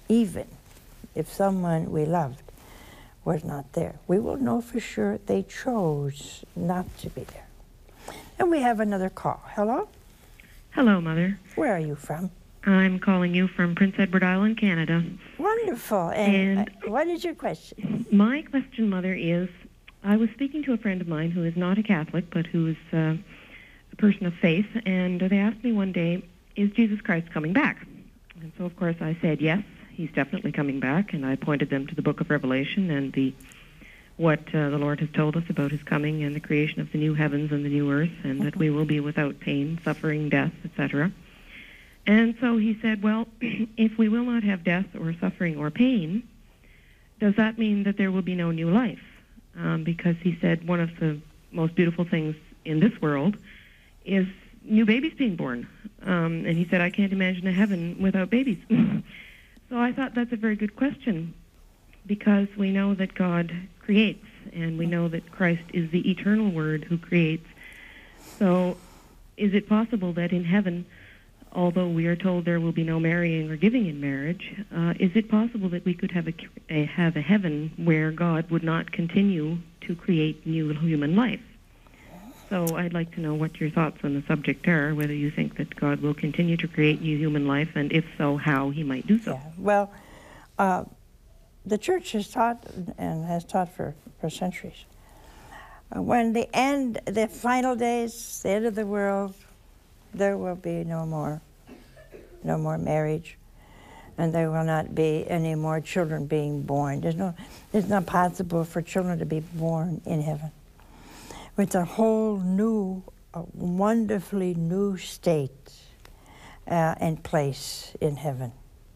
even if someone we loved was not there. We will know for sure they chose not to be there. And we have another call. Hello? Hello, Mother. Where are you from? I'm calling you from Prince Edward Island, Canada. Wonderful. And what is your question? My question, Mother, is I was speaking to a friend of mine who is not a Catholic, but who is a person of faith, and they asked me one day, is Jesus Christ coming back? And so, of course, I said, yes, he's definitely coming back, and I pointed them to the book of Revelation and what the Lord has told us about his coming and the creation of the new heavens and the new earth, and that we will be without pain, suffering, death, etc. And so he said, well, if we will not have death or suffering or pain, does that mean that there will be no new life? Because he said one of the most beautiful things in this world is new babies being born. And he said, I can't imagine a heaven without babies. So I thought that's a very good question, because we know that God creates, and we know that Christ is the eternal Word who creates. So is it possible that in heaven, although we are told there will be no marrying or giving in marriage, is it possible that we could have a heaven where God would not continue to create new human life? So I'd like to know what your thoughts on the subject are, whether you think that God will continue to create new human life, and if so, how he might do so. Yeah. Well, the Church has taught, and has taught for centuries, when the final days, the end of the world, there will be no more marriage, and there will not be any more children being born. It's not possible for children to be born in heaven. It's a whole new, wonderfully new state and place in heaven.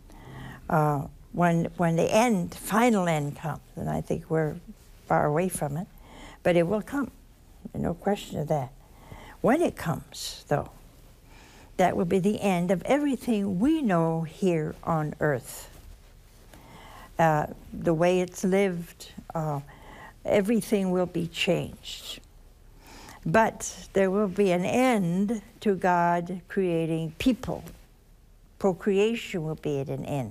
When the final end comes, and I think we're far away from it, but it will come, no question of that. When it comes, though, that will be the end of everything we know here on earth. The way it's lived, everything will be changed. But there will be an end to God creating people. Procreation will be at an end.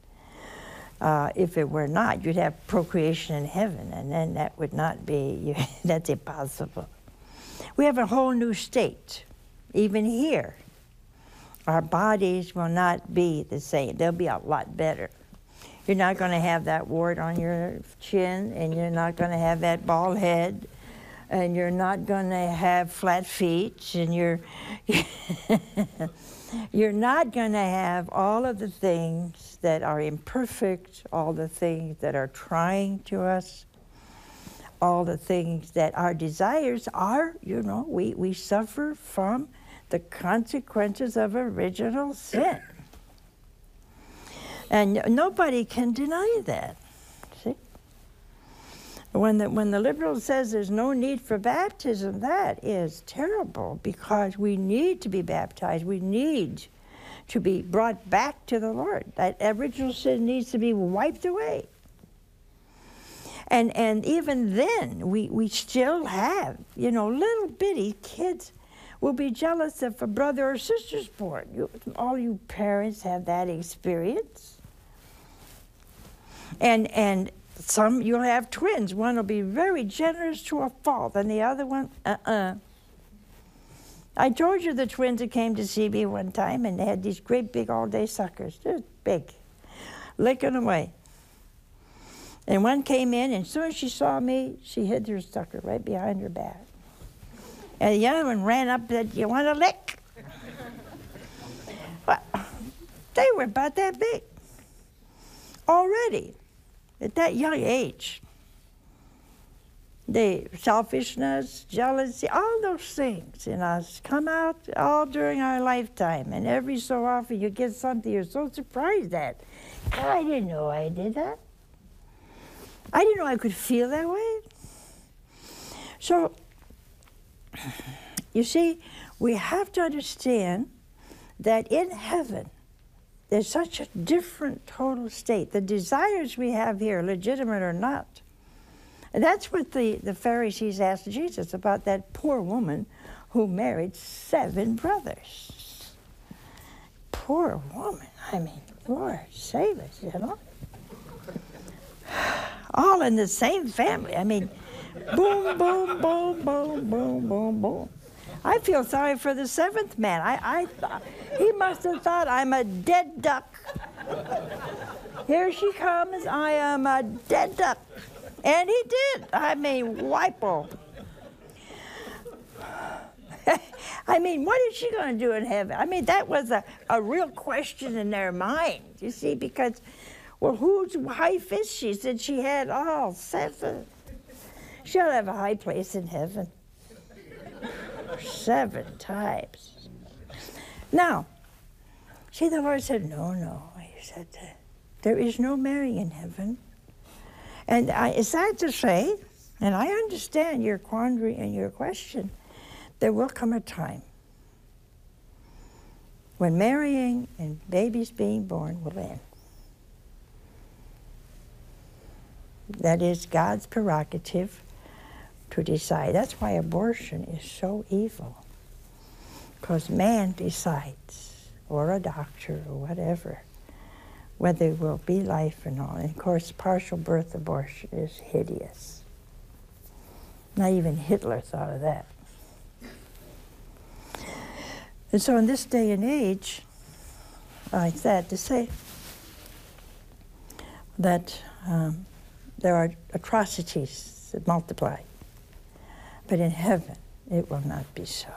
If it were not, you'd have procreation in heaven, and then that would not be, that's impossible. We have a whole new state, even here. Our bodies will not be the same. They'll be a lot better. You're not going to have that wart on your chin, and you're not going to have that bald head, and you're not going to have flat feet, and you're not going to have all of the things that are imperfect, all the things that are trying to us, all the things that our desires are, we suffer from the consequences of original sin. And nobody can deny that. See? When the liberal says there's no need for baptism, that is terrible, because we need to be baptized. We need to be brought back to the Lord. That original sin needs to be wiped away. And even then, we still have, little bitty kids will be jealous if a brother or sister's born. All you parents have that experience. And some, you'll have twins. One will be very generous to a fault, and the other one, I told you the twins that came to see me one time, and they had these great big all-day suckers, just big, licking away. And one came in, and as soon as she saw me, she hid her sucker right behind her back. And the other one ran up and said, "You want a lick?" Well, they were about that big already at that young age. The selfishness, jealousy, all those things in us come out all during our lifetime. And every so often you get something you're so surprised at. God, I didn't know I did that. I didn't know I could feel that way. So, you see, we have to understand that in heaven, there's such a different total state. The desires we have here, legitimate or not. And that's what the Pharisees asked Jesus about, that poor woman who married 7 brothers. Poor woman, I mean. Lord, save us, you know. All in the same family. I mean, boom, boom, boom, boom, boom, boom, boom. I feel sorry for the seventh man. I thought, he must have thought I'm a dead duck. Here she comes, I am a dead duck. And he did. I mean, wipo. I mean, what is she going to do in heaven? I mean, that was a real question in their mind, you see, because, well, whose wife is she? Since she had all seven. She'll have a high place in heaven. 7 times. Now, see, the Lord said, no. He said, there is no marrying in heaven. And it's sad to say, and I understand your quandary and your question, there will come a time when marrying and babies being born will end. That is God's prerogative to decide. That's why abortion is so evil, because man decides, or a doctor, or whatever, whether there will be life or not. And of course, partial birth abortion is hideous. Not even Hitler thought of that. And so in this day and age, I'm sad to say that there are atrocities that multiply. But in heaven, it will not be so.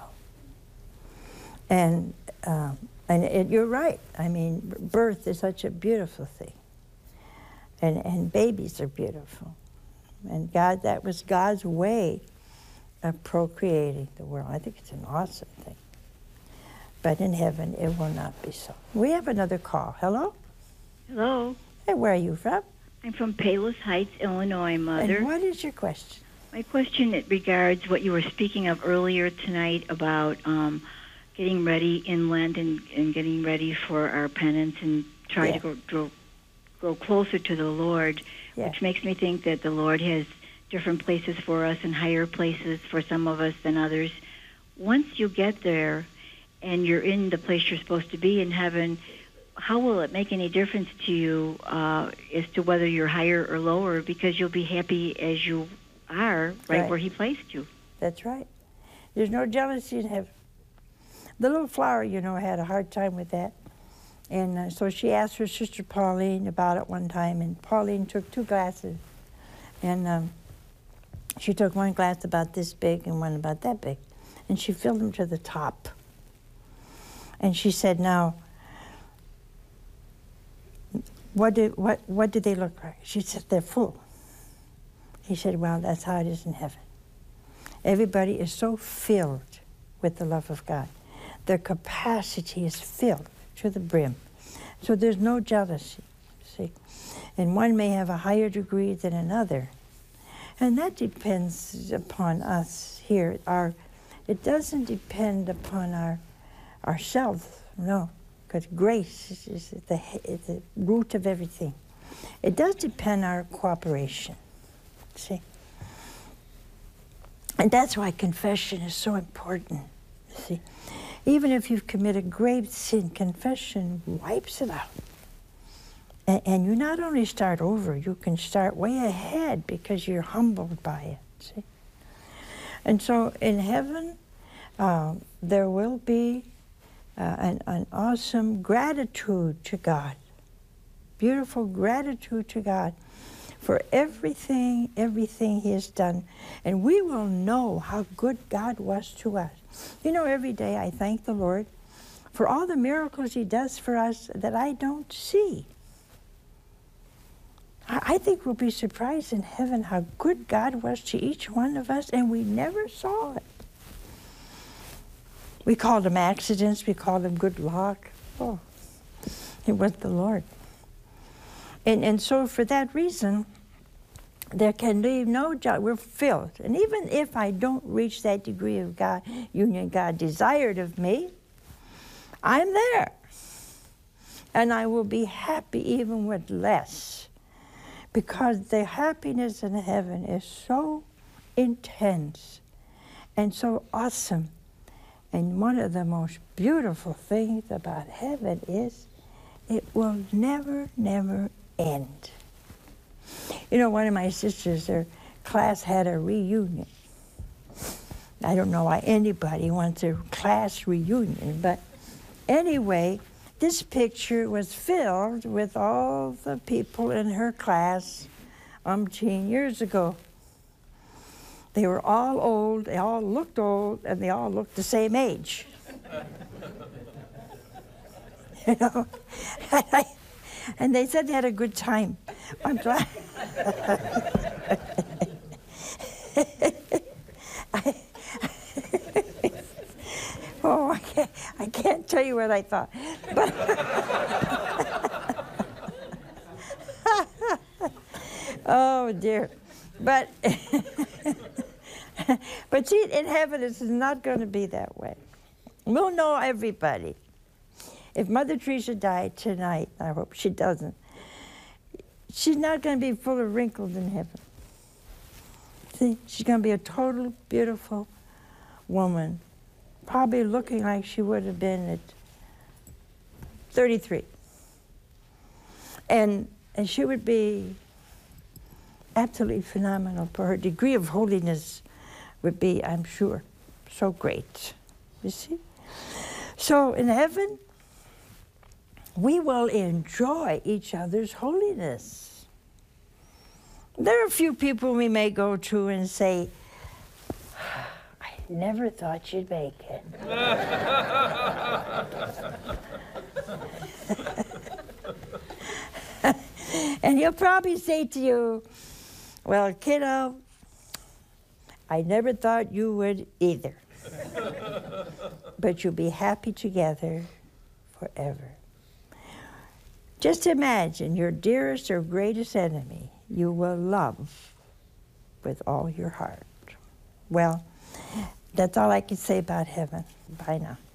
And you're right. I mean, birth is such a beautiful thing. And babies are beautiful. And God, that was God's way of procreating the world. I think it's an awesome thing. But in heaven, it will not be so. We have another call. Hello? Hello. Hey, where are you from? I'm from Palos Heights, Illinois, Mother. And what is your question? My question regards what you were speaking of earlier tonight about getting ready in Lent and getting ready for our penance and try to grow closer to the Lord, which makes me think that the Lord has different places for us and higher places for some of us than others. Once you get there and you're in the place you're supposed to be in heaven, how will it make any difference to you as to whether you're higher or lower? Because you'll be happy as you are right where he placed you. That's right. There's no jealousy in heaven. The little flower, had a hard time with that. And so she asked her sister Pauline about it one time, and Pauline took 2 glasses. And she took one glass about this big and one about that big. And she filled them to the top. And she said, now, what do they look like? She said, they're full. He said, well, that's how it is in heaven. Everybody is so filled with the love of God. Their capacity is filled to the brim. So there's no jealousy, see. And one may have a higher degree than another. And that depends upon us here. It doesn't depend upon ourselves, no. Because grace is the root of everything. It does depend on our cooperation, see? And that's why confession is so important, see? Even if you've committed grave sin, confession wipes it out. And you not only start over, you can start way ahead because you're humbled by it, see? And so in heaven, there will be an awesome gratitude to God, beautiful gratitude to God for everything He has done. And we will know how good God was to us. Every day I thank the Lord for all the miracles He does for us that I don't see. I think we'll be surprised in heaven how good God was to each one of us, and we never saw it. We called them accidents, we called them good luck. Oh, it was the Lord. And so for that reason, there can be no doubt, we're filled. And even if I don't reach that degree of God, union God desired of me, I'm there. And I will be happy even with less, because the happiness in heaven is so intense and so awesome. And one of the most beautiful things about heaven is It will never, never end. You know, one of my sisters, their class had a reunion. I don't know why anybody wants a class reunion, but anyway, this picture was filled with all the people in her class umpteen years ago. They were all old, they all looked old, and they all looked the same age. You know? And they said they had a good time. I'm glad. Oh, I can't tell you what I thought. But oh, dear. But, but see, in heaven, it's not going to be that way. We'll know everybody. If Mother Teresa died tonight, I hope she doesn't, she's not going to be full of wrinkles in heaven. See, she's going to be a total, beautiful woman, probably looking like she would have been at 33. And she would be absolutely phenomenal. For her degree of holiness would be, I'm sure, so great. You see? So in heaven, we will enjoy each other's holiness. There are a few people we may go to and say, I never thought you'd make it. And he'll probably say to you, well, kiddo, I never thought you would either. But you'll be happy together forever. Just imagine your dearest or greatest enemy you will love with all your heart. Well, that's all I can say about heaven. Bye now.